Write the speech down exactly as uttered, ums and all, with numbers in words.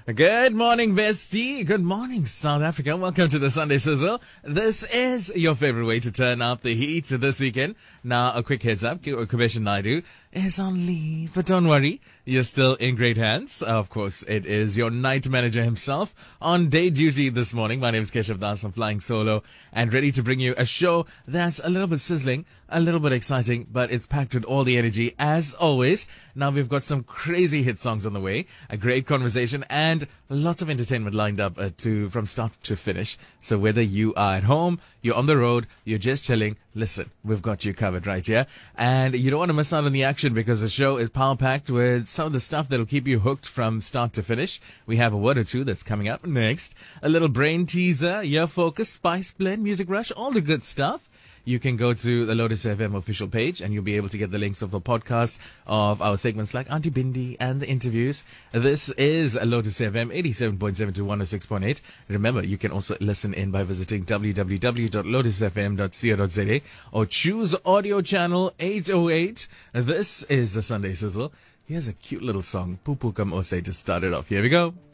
Good morning, bestie. Good morning, South Africa. Welcome to the Sunday Sizzle. This is your favorite way to turn up the heat this weekend. Now, a quick heads up. Kubesh Naidu is on leave, but don't worry. You're still in great hands. Of course, it is your night manager himself on day duty this morning. My name is Keshav Das. I'm flying solo and ready to bring you a show that's a little bit sizzling, a little bit exciting, but it's packed with all the energy as always. Now we've got some crazy hit songs on the way, a great conversation, and lots of entertainment lined up uh, to from start to finish. So whether you are at home, you're on the road, you're just chilling, listen, we've got you covered right here. And you don't want to miss out on the action because the show is power-packed with some of the stuff that'll keep you hooked from start to finish. We have a word or two that's coming up next. A little brain teaser, ear focus, spice blend, music rush, all the good stuff. You can go to the Lotus F M official page and you'll be able to get the links of the podcast of our segments like Auntie Bindi and the interviews. This is Lotus F M eighty-seven point seven to one oh six point eight. Remember, you can also listen in by visiting w w w dot lotus f m dot co dot z a or choose audio channel eight oh eight. This is the Sunday Sizzle. Here's a cute little song, Pupu Kam Ose, to start it off. Here we go.